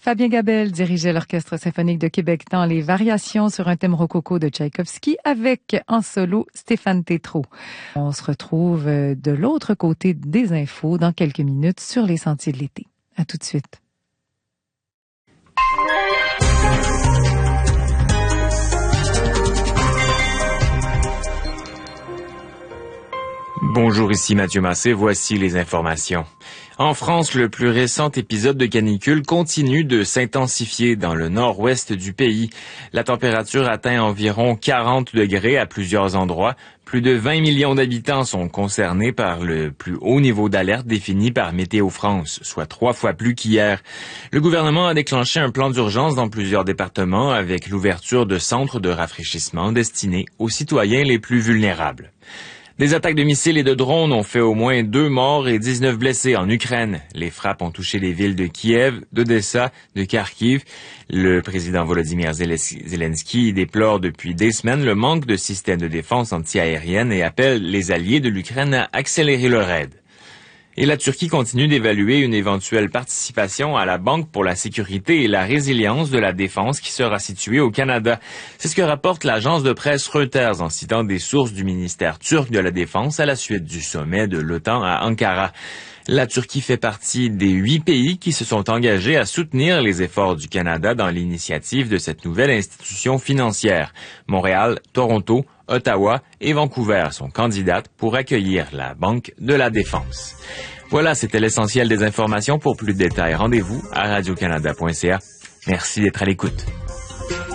Fabien Gabel dirigeait l'Orchestre symphonique de Québec dans les variations sur un thème rococo de Tchaïkovski avec en solo Stéphane Tétrault. On se retrouve de l'autre côté des infos dans quelques minutes sur les sentiers de l'été. À tout de suite. Bonjour, ici Mathieu Massé, voici les informations. En France, le plus récent épisode de canicule continue de s'intensifier dans le nord-ouest du pays. La température atteint environ 40 degrés à plusieurs endroits. Plus de 20 millions d'habitants sont concernés par le plus haut niveau d'alerte défini par Météo France, soit 3 fois plus qu'hier. Le gouvernement a déclenché un plan d'urgence dans plusieurs départements avec l'ouverture de centres de rafraîchissement destinés aux citoyens les plus vulnérables. Des attaques de missiles et de drones ont fait au moins 2 morts et 19 blessés en Ukraine. Les frappes ont touché les villes de Kiev, d'Odessa, de Kharkiv. Le président Volodymyr Zelensky déplore depuis des semaines le manque de systèmes de défense antiaérienne et appelle les alliés de l'Ukraine à accélérer leur aide. Et la Turquie continue d'évaluer une éventuelle participation à la Banque pour la sécurité et la résilience de la défense qui sera située au Canada. C'est ce que rapporte l'agence de presse Reuters en citant des sources du ministère turc de la Défense à la suite du sommet de l'OTAN à Ankara. La Turquie fait partie des 8 pays qui se sont engagés à soutenir les efforts du Canada dans l'initiative de cette nouvelle institution financière. Montréal, Toronto, Ottawa et Vancouver sont candidates pour accueillir la Banque de la Défense. Voilà, c'était l'essentiel des informations. Pour plus de détails, rendez-vous à radiocanada.ca. Merci d'être à l'écoute.